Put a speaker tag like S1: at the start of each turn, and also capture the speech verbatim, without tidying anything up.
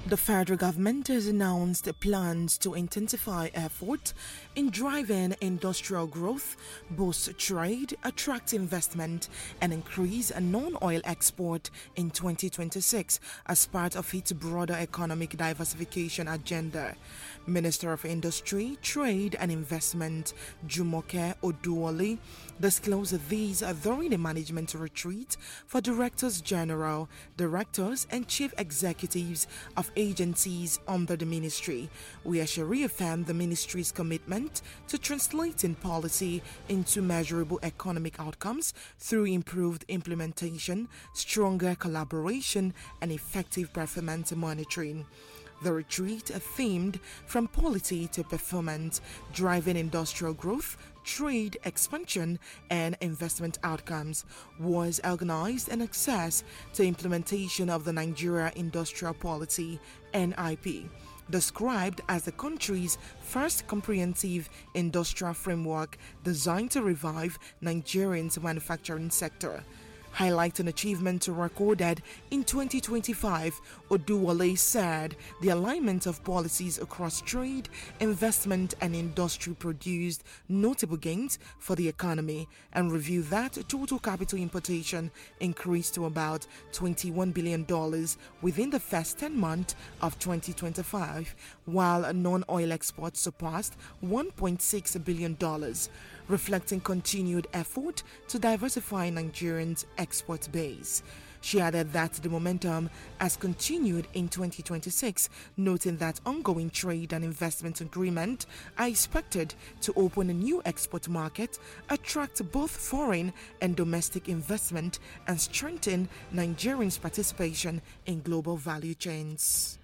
S1: The federal government has announced plans to intensify efforts in driving industrial growth, boost trade, attract investment, and increase non-oil export in twenty twenty-six as part of its broader economic diversification agenda. Minister of Industry, Trade and Investment Jumoke Oduwole disclosed these during the management retreat for Directors General, Directors and Chief Executives of agencies under the ministry, where she reaffirmed the ministry's commitment to translating policy into measurable economic outcomes through improved implementation, stronger collaboration, and effective performance monitoring. The retreat, themed From Polity to Performance, Driving Industrial Growth, Trade Expansion and Investment Outcomes, was organized in access to implementation of the Nigeria Industrial Policy (N I P), described as the country's first comprehensive industrial framework designed to revive Nigeria's manufacturing sector. Highlighting achievements recorded in twenty twenty-five, Oduwole said the alignment of policies across trade, investment, and industry produced notable gains for the economy and reviewed that total capital importation increased to about twenty-one billion dollars within the first ten months of twenty twenty-five, while non-oil exports surpassed one point six billion dollars, reflecting continued effort to diversify Nigerians' export base. She added that the momentum has continued in twenty twenty-six, noting that ongoing trade and investment agreements are expected to open a new export market, attract both foreign and domestic investment, and strengthen Nigerians' participation in global value chains.